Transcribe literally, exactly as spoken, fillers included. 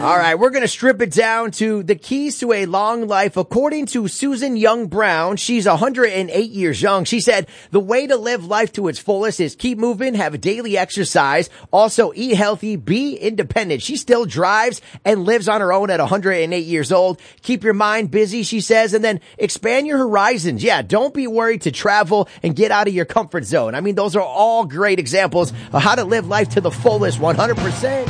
All right, we're going to strip it down to the keys to a long life. According to Susan Young Brown, she's one hundred eight years young. She said the way to live life to its fullest is keep moving, have a daily exercise, also eat healthy, be independent. She still drives and lives on her own at one hundred eight years old. Keep your mind busy, she says, and then expand your horizons. Yeah, don't be worried to travel and get out of your comfort zone. I mean, those are all great examples of how to live life to the fullest, one hundred percent.